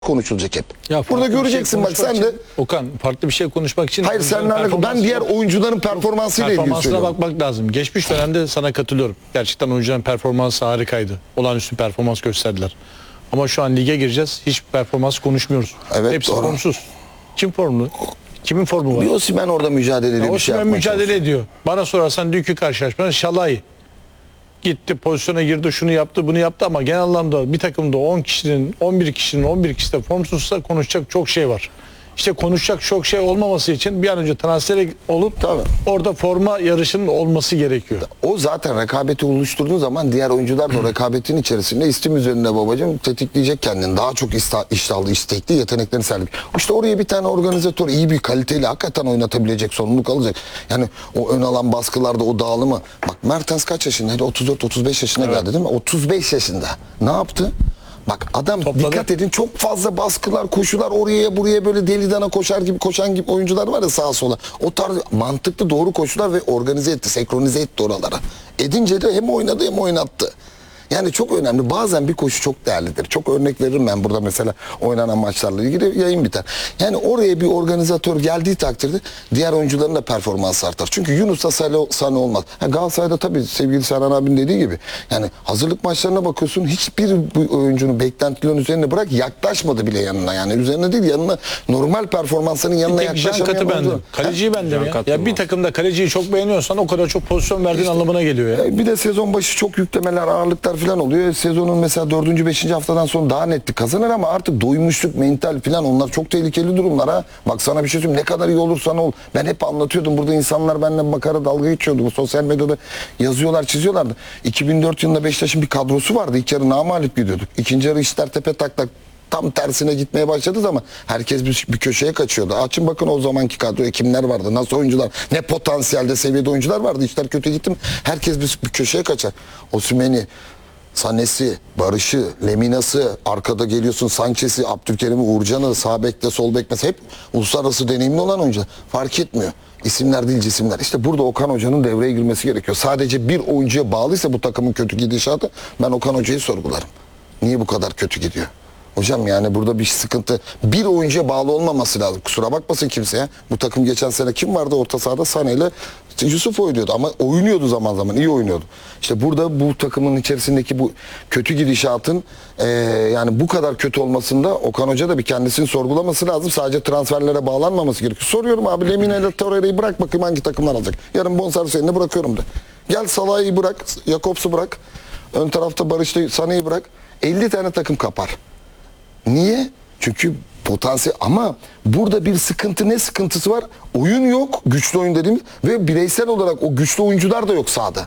konuşulacak hep. Ya burada şey göreceksin bak sen de. Okan, farklı bir şey konuşmak için. Hayır seninle alakalı. Ben diğer oyuncuların performansıyla ilgili performansına söylüyorum. bakmak lazım. Geçmiş dönemde sana katılıyorum. Gerçekten oyuncuların performansı harikaydı. Olağanüstü performans gösterdiler. Ama şu an lige gireceğiz. Hiç performans konuşmuyoruz. Evet, hepsi doğru. formsuz. Kim formlu? Kimin formu var? Bir Osimhen orada mücadele ediyor. Bir şey Osimhen yapmaya mücadele çalışıyor. ediyor. Bana sorarsan dünkü karşılaşmada Şalay gitti, pozisyona girdi, şunu yaptı, bunu yaptı ama genel anlamda bir takımda 10 kişinin, 11 kişinin 11 kişi de formsuzsa konuşacak çok şey var. İşte konuşacak çok şey olmaması için bir an önce transfere olup Tabii. orada forma yarışının olması gerekiyor. O zaten rekabeti oluşturduğun zaman diğer oyuncular da o rekabetin içerisinde istim üzerinde babacığım tetikleyecek kendini. Daha çok iştahlı, istekli yeteneklerini sergileyecek. İşte oraya bir tane organizatör iyi bir kaliteyle hakikaten oynatabilecek, sorumluluk alacak. Yani o ön alan baskılarda o dağılımı. Bak Mertens kaç yaşındaydı? 34-35 yaşına geldi değil mi? 35 yaşında. Ne yaptı? Bak adam Topladı. Dikkat edin çok fazla baskılar, koşular oraya buraya böyle deli dana koşan gibi oyuncular var ya sağa sola. O tarz mantıklı doğru koşular ve organize etti, senkronize etti oralara. Edince de hem oynadı hem oynattı. Yani çok önemli. Bazen bir koşu çok değerlidir. Çok örnek veririm ben burada mesela oynanan maçlarla ilgili yayın biter. Yani oraya bir organizatör geldiği takdirde diğer oyuncuların da performansı artar. Çünkü Yunus'ta Sane olmaz. Galatasaray'da tabii sevgili Serhan abinin dediği gibi yani hazırlık maçlarına bakıyorsun hiçbir oyuncunun beklentilerin üzerine bırak yaklaşmadı bile yanına. Yani üzerine değil yanına normal performansının yanına yaklaşamayan Katı bende. Kaleciyi bende mi ya? Ya bir takımda kaleciyi çok beğeniyorsan o kadar çok pozisyon verdiğin anlamına geliyor ya. Bir de sezon başı çok yüklemeler, ağırlıklar falan oluyor. Sezonun mesela 4. 5. haftadan sonra daha netlik kazanır ama artık doymuşluk, mental falan onlar çok tehlikeli durumlar ha. Bak sana bir şey söyleyeyim. Ne kadar iyi olursan ol. Ben hep anlatıyordum. Burada insanlar benimle bakara dalga geçiyordu. Bu sosyal medyada yazıyorlar, çiziyorlardı. 2004 yılında Beşiktaş'ın bir kadrosu vardı. İlk yarı namağlup gidiyorduk. İkinci yarı işler tepe taklak tam tersine gitmeye başladı ama herkes bir köşeye kaçıyordu. Açın bakın o zamanki kadroya kimler vardı, nasıl oyuncular, ne potansiyelde seviyede oyuncular vardı. İşler kötü gitti mi herkes bir köşeye kaçar. Osimhen'i, Sanesi, Barış'ı, Lemina'sı, arkada geliyorsun Sanchez'i, Abdülkerim'i, Uğurcan'ı, sağ bekle, sol bekle hep uluslararası deneyimli olan oyuncular. Fark etmiyor. İsimler değil cisimler. İşte burada Okan Hoca'nın devreye girmesi gerekiyor. Sadece bir oyuncuya bağlıysa bu takımın kötü gidişatı ben Okan Hoca'yı sorgularım. Niye bu kadar kötü gidiyor? Hocam yani burada bir sıkıntı. Bir oyuncuya bağlı olmaması lazım. Kusura bakmasın kimseye. Bu takım geçen sene kim vardı orta sahada? Sane ile Yusuf oynuyordu ama oynuyordu zaman zaman. İyi oynuyordu. İşte burada bu takımın içerisindeki bu kötü gidişatın yani bu kadar kötü olmasında Okan Hoca da bir kendisini sorgulaması lazım. Sadece transferlere bağlanmaması gerekiyor. Soruyorum abi Lemina ile Torreira'yı bırak bakayım hangi takımlar alacak. Yarın bonservis eline bırakıyorum da. Gel Salah'ı bırak, Jakobs'u bırak. Ön tarafta Barış'ta Sané'yi bırak. 50 tane takım kapar. Niye? Çünkü potansiyel ama burada bir sıkıntı ne sıkıntısı var? Oyun yok. Güçlü oyun dediğimiz ve bireysel olarak o güçlü oyuncular da yok sahada.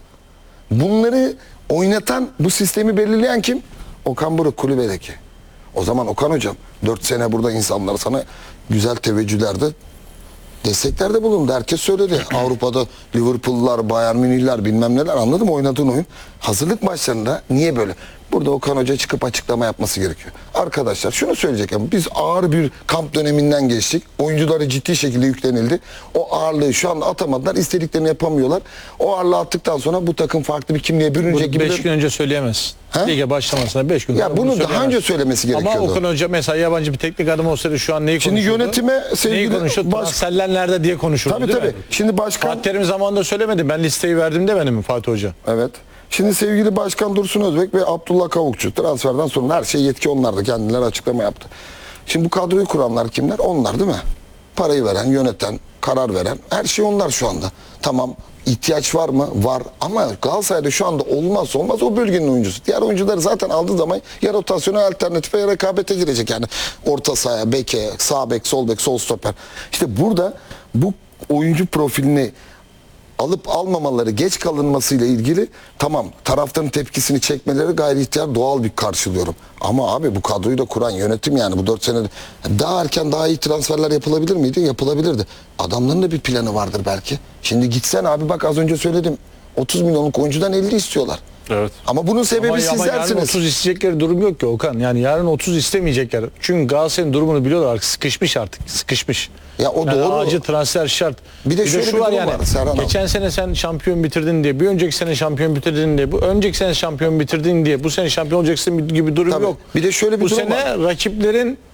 Bunları oynatan, bu sistemi belirleyen kim? Okan Buruk kulübedeki. O zaman Okan hocam 4 sene burada insanlar sana güzel teveccühlerde desteklerde bulundu. Herkes söyledi. Avrupa'da Liverpool'lar, Bayern Münih'ler bilmem neler anladım oynadığın oyun. Hazırlık maçlarında niye böyle? Burada Okan Hoca çıkıp açıklama yapması gerekiyor. Arkadaşlar şunu söyleyecek ama biz ağır bir kamp döneminden geçtik. Oyunculara ciddi şekilde yüklenildi. O ağırlığı şu anda atamadılar. İstediklerini yapamıyorlar. O ağırlığı attıktan sonra bu takım farklı bir kimliğe bürünecek gibi. 5 gün önce söyleyemez. He? Lige başlamasına 5 gün. Ya bunu daha önce söylemesi gerekiyordu. Ama Okan Hoca mesela yabancı bir teknik adam olsaydı şu an neyi Şimdi konuşurdu? yönetime sevgili neyi konuşurdu? Transferler nerede diye konuşurdu Tabii değil tabii. mi? Şimdi başkan Fatih Terim zamanında söylemedi. Ben listeyi verdim demedi mi Fatih Hoca? Evet. Şimdi sevgili Başkan Dursun Özbek ve Abdullah Kavukçu transferden sonra her şey yetki onlarda. Kendileri açıklama yaptı. Şimdi bu kadroyu kuranlar kimler? Onlar değil mi? Parayı veren, yöneten, karar veren her şey onlar şu anda. Tamam ihtiyaç var mı? Var. Ama Galatasaray'da şu anda olmazsa olmaz o bölgenin oyuncusu. Diğer oyuncuları zaten aldığı zaman ya rotasyona alternatife ya rekabete girecek. Yani orta sahaya, beke, sağ bek, sol bek, sol stoper. İşte burada bu oyuncu profilini alıp almamaları, geç kalınmasıyla ilgili tamam taraftarın tepkisini çekmeleri gayri ihtiyar doğal bir karşılıyorum. Ama abi bu kadroyu da kuran yönetim yani bu 4 senede daha erken daha iyi transferler yapılabilir miydi? Yapılabilirdi. Adamların da bir planı vardır belki. Şimdi gitsen abi bak az önce söyledim 30 milyonluk oyuncudan 50 istiyorlar. Evet. Ama bunun sebebi Ama yarın sizlersiniz. 30 isteyecekleri durum yok ki Okan. Yani yarın 30 istemeyecekler. Çünkü Galatasaray'ın durumunu biliyorlar. Sıkışmış artık. Sıkışmış. Ya o yani doğru. acil transfer şart. Bir de şöyle şu bir var durum yani. var Serhan abi. Geçen sene sen şampiyon bitirdin diye, bir önceki sene şampiyon bitirdin diye, bu önceki sene şampiyon bitirdin diye, bu sene şampiyon olacaksın gibi durum Tabii. yok. Bir de şöyle bir bu durum sene var. rakiplerin